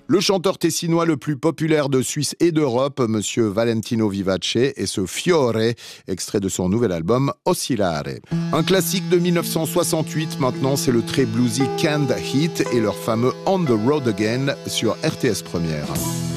Le chanteur tessinois le plus populaire de Suisse et d'Europe, Monsieur Valentino Vivace, et ce Fiore, extrait de son nouvel album Oscillare. Un classique de 1968, maintenant c'est le très bluesy Canned Heat et leur fameux On the Road Again sur RTS Première.